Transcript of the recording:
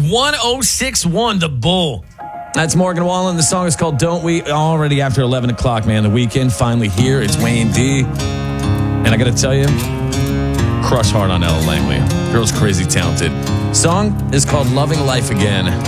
1061, The Bull. That's Morgan Wallen. The song is called Don't We. Already after 11 o'clock, man. The weekend finally here. It's Wayne D. And I got to tell you, crush hard on Ella Langley. Girl's crazy talented. Song is called Loving Life Again.